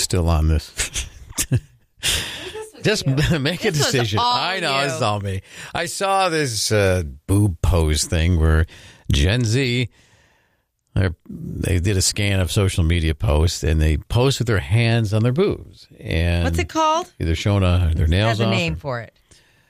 still on this. Just make a decision. I know, it's all me. I saw this boob pose thing where Gen Z, they did a scan of social media posts, and they post with their hands on their boobs. And what's it called? Either showing their nails off. There's a name for it.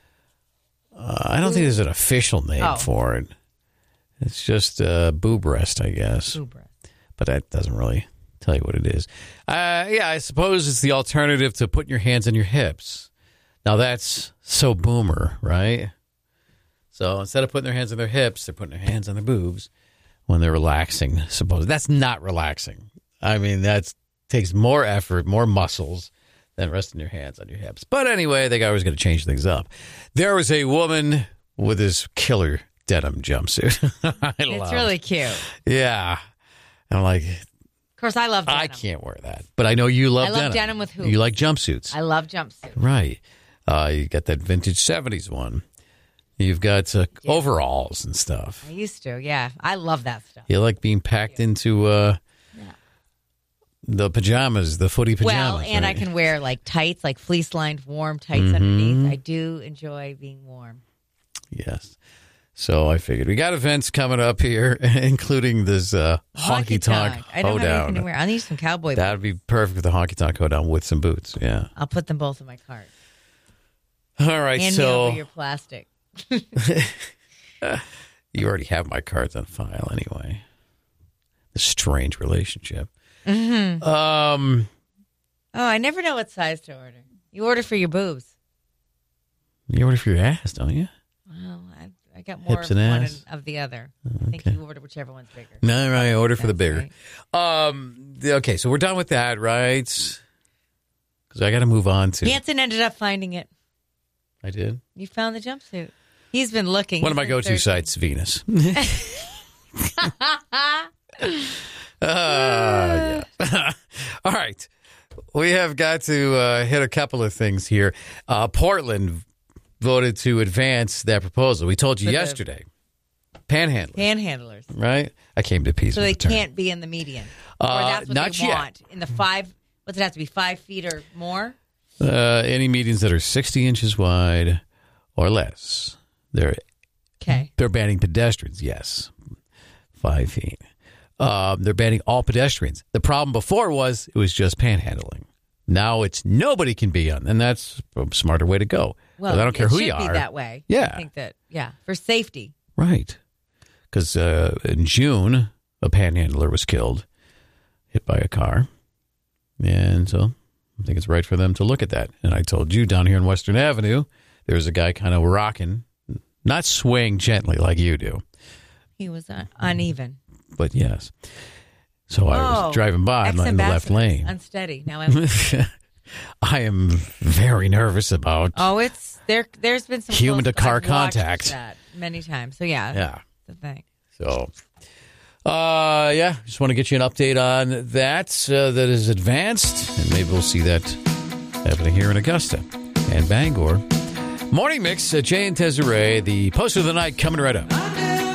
I don't think there's an official name for it. It's just boob rest, I guess. Boob rest. But that doesn't really tell you what it is. I suppose it's the alternative to putting your hands on your hips. Now, that's so boomer, right? So instead of putting their hands on their hips, they're putting their hands on their boobs when they're relaxing, suppose. That's not relaxing. I mean, that takes more effort, more muscles than resting your hands on your hips. But anyway, they always got to change things up. There was a woman with this killer denim jumpsuit. It's really cute. Yeah. I'm like, of course, I love denim. I can't wear that. But I know you love denim. I love denim with hoops. You like jumpsuits. I love jumpsuits. Right. You got that vintage 70s one. You've got overalls and stuff. I used to, yeah. I love that stuff. You like being packed into the pajamas, the footy pajamas. Well, and right? I can wear like tights, like fleece-lined warm tights underneath. I do enjoy being warm. Yes. So I figured we got events coming up here, including this honky tonk I don't have anything to hoedown. wear. I need some cowboy boots. That would be perfect for the honky tonk hoedown with some boots. Yeah. I'll put them both in my cart. All right. Hand me over your plastic. You already have my cards on file anyway. A strange relationship. Mm-hmm. I never know what size to order. You order for your boobs. You order for your ass, don't you? Well, I got more hips of and one ass. Of the other. I think you order whichever one's bigger. No, right. I order for the bigger. Right. Okay, so we're done with that, right? Because I got to move on to. Hanson ended up finding it. I did. You found the jumpsuit. He's been looking. One of my go-to sites, Venus. Yeah. All right. We have got to hit a couple of things here. Portland voted to advance that proposal. We told you yesterday. Panhandlers. Right? I came to peace. So they can't be in the median. Or that's what not they yet. want. In the what's it have to be, 5 feet or more? Any medians that are 60 inches wide or less. They're banning pedestrians, yes. 5 feet. They're banning all pedestrians. The problem before was it was just panhandling. Now it's nobody can be on, and that's a smarter way to go. Well, I don't care who you are. It should be that way. Yeah. I think that, for safety. Right. Because in June, a panhandler was killed, hit by a car. And so I think it's right for them to look at that. And I told you down here on Western Avenue, there was a guy kind of rocking, not swaying gently like you do. He was uneven. But yes. So I was driving by in the left lane. Unsteady. Now I am very nervous about. Oh, there's been some human to car I've contact that many times. So yeah. The thing. So just want to get you an update on that that is advanced, and maybe we'll see that happening here in Augusta and Bangor. Morning Mix, Jay and Desiree, the post of the night coming right up.